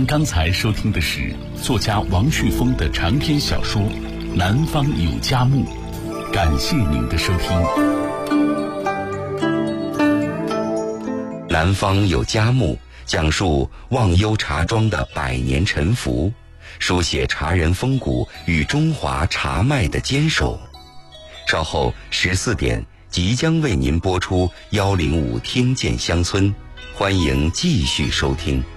您刚才收听的是作家王旭峰的长篇小说《南方有佳木》，感谢您的收听。 南方有佳木讲述忘忧茶庄的百年沉浮，书写茶人风骨与中华茶脉的坚守。稍后14点即将为您播出105听见乡村，欢迎继续收听。